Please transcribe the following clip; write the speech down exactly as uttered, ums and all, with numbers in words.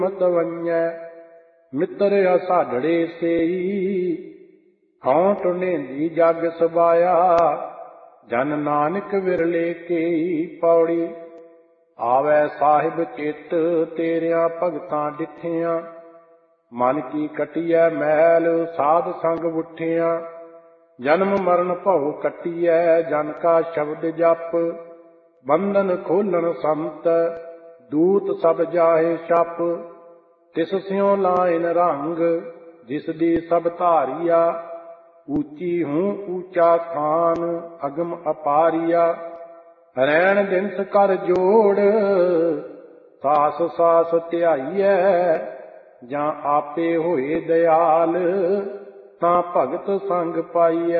ਮਤਵੰਜੈ ਮਿੱਤਰ ਅਸਾਢੜੇ ਸੇਈ ਹਉ ਟੁਨੇਂਦੀ ਜਗ ਸਬਾਇਆ ਜਨ ਨਾਨਕ ਵਿਰਲੇ ਕੇਈ ਪੌੜੀ ਆਵੈ ਸਾਹਿਬ ਚਿੱਤ ਤੇਰਿਆਂ ਭਗਤਾਂ ਡਿਠਿਆਂ ਮਨ ਕੀ ਕਟਿਐ ਮੈਲ ਸਾਧ ਸੰਗ ਉਠਿਆਂ ਜਨਮ ਮਰਨ ਭਉ ਕਟਿਐ ਜਨ ਕਾ ਸ਼ਬਦ ਜਪ ਬੰਧਨ ਖੋਲਣ ਸੰਤ ਦੂਤ ਸਭ ਜਾਹੇ ਛਪ ਤਿਸ ਸਿਉ ਲਾਇਨ ਰੰਗ ਜਿਸ ਦੀ ਸਭ ਧਾਰੀਆ ਊਚੀ ਹੂੰ ਊਚਾ ਖਾਨ ਅਗਮ ਅਪਾਰੀਆ ਰੈਣ ਦਿਨਸ ਕਰ ਜੋੜ ਸਾਸ ਸਾਸ ਧਿਆਈਐ ਜਾਂ ਆਪੇ ਹੋਏ ਦਿਆਲ ਤਾਂ ਭਗਤ ਸੰਗ ਪਾਈਐ।